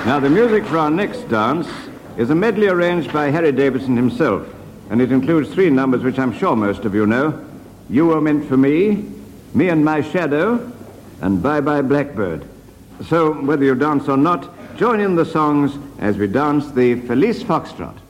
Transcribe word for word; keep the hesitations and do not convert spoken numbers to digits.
Now, the music for our next dance is a medley arranged by Harry Davidson himself, and it includes three numbers which I'm sure most of you know. You Were Meant for Me, Me and My Shadow, and Bye Bye Blackbird. So, whether you dance or not, join in the songs as we dance the Felice Foxtrot.